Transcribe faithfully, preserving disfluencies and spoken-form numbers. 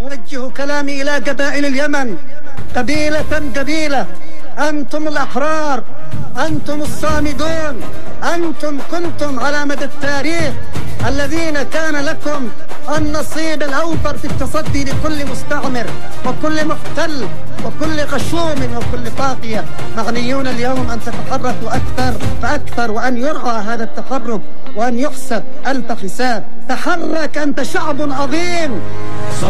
أوجه كلامي إلى قبائل اليمن قبيلة قبيلة. أنتم الأحرار، أنتم الصامدون، أنتم كنتم على مدى التاريخ الذين كان لكم النصيب الأوفر في التصدي لكل مستعمر وكل محتل وكل غشوم وكل طاغية. معنيون اليوم أن تتحركوا أكثر فأكثر، وأن يرعى هذا التحرك وأن يحسب ألف حساب. تحرك، أنت شعب عظيم.